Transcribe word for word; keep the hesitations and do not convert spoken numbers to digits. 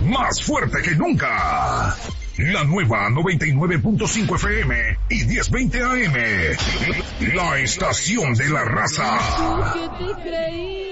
más fuerte que nunca. La nueva noventa y nueve punto cinco F M y diez veinte A M. La estación de la raza.